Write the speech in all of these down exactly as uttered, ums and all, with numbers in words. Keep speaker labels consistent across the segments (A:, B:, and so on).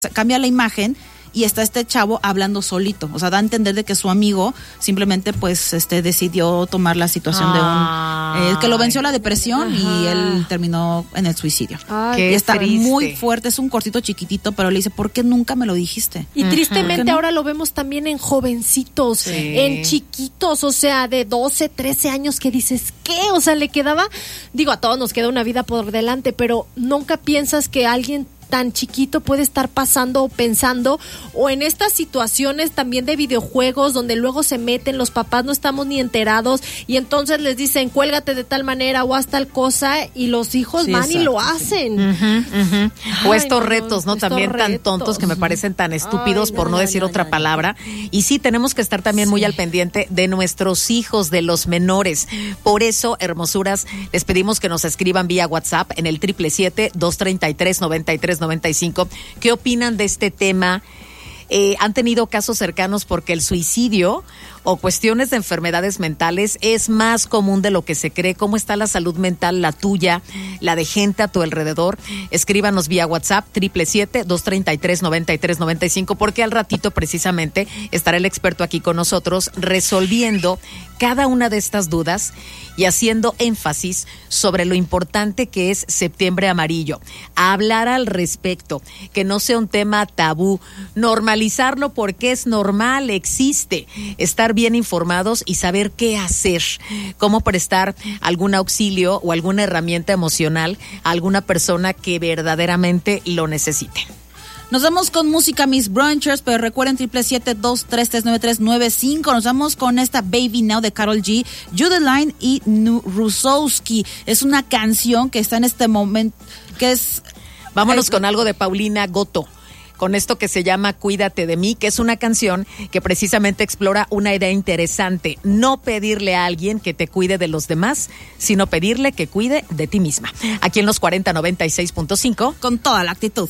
A: cambia la imagen y está este chavo hablando solito, o sea, da a entender de que su amigo simplemente pues este decidió tomar la situación ah, de un eh, que lo venció la depresión. Ajá. Y él terminó en el suicidio.
B: Ay,
A: y está
B: triste.
A: Muy fuerte, es un cortito chiquitito, pero le dice, ¿por qué nunca me lo dijiste?
C: Y tristemente no? ahora lo vemos también en jovencitos, sí. en chiquitos, o sea, de doce, trece años, que dices, ¿qué? O sea, le quedaba, digo, a todos nos queda una vida por delante, pero nunca piensas que alguien tan chiquito puede estar pasando o pensando, o en estas situaciones también de videojuegos donde luego se meten, los papás no estamos ni enterados y entonces les dicen cuélgate de tal manera o haz tal cosa y los hijos sí, van exacto, y lo hacen.
B: Sí. Uh-huh, uh-huh. Ay, o estos no, retos, ¿no? También retos. Tan tontos que me parecen tan estúpidos Ay, por no, no decir no, otra no, palabra. No. Y sí, tenemos que estar también sí. muy al pendiente de nuestros hijos, de los menores. Por eso, hermosuras, les pedimos que nos escriban vía WhatsApp en el siete siete siete, dos tres tres, nueve tres noventa y cinco. ¿Qué opinan de este tema? Eh, ¿Han tenido casos cercanos? Porque el suicidio o cuestiones de enfermedades mentales es más común de lo que se cree. ¿Cómo está la salud mental, la tuya, la de gente a tu alrededor? Escríbanos vía WhatsApp, siete siete siete, dos tres tres, nueve tres nueve cinco, porque al ratito precisamente estará el experto aquí con nosotros resolviendo cada una de estas dudas y haciendo énfasis sobre lo importante que es Septiembre Amarillo. Hablar al respecto, que no sea un tema tabú, normalizarlo porque es normal, existe, estar bien informados y saber qué hacer, cómo prestar algún auxilio o alguna herramienta emocional a alguna persona que verdaderamente lo necesite.
A: Nos vamos con música, Miss Brunchers, pero recuerden siete siete siete, dos tres tres, nueve tres nueve cinco. Nos vamos con esta Baby Now de Karol G, Judeline y Rusowski. Es una canción que está en este momento, que es...
B: Vámonos
A: es,
B: con algo de Paulina Goto, con esto que se llama Cuídate de mí, que es una canción que precisamente explora una idea interesante. No pedirle a alguien que te cuide de los demás, sino pedirle que cuide de ti misma. Aquí en los cuarenta noventa y seis punto cinco.
A: Con toda la actitud.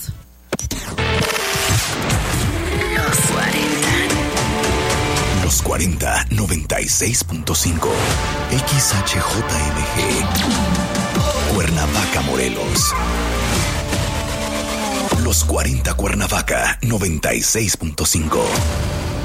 D: Los cuarenta noventa y seis punto cinco. X H J M G. Cuernavaca, Morelos. Los cuarenta Cuernavaca noventa y seis punto cinco.